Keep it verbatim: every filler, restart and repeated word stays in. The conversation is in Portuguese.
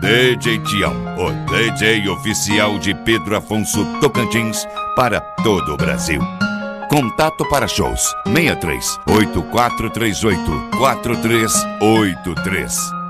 D J Tião, o D J oficial de Pedro Afonso Tocantins para todo o Brasil. Contato para shows seis três oito quatro três oito quatro três oito três.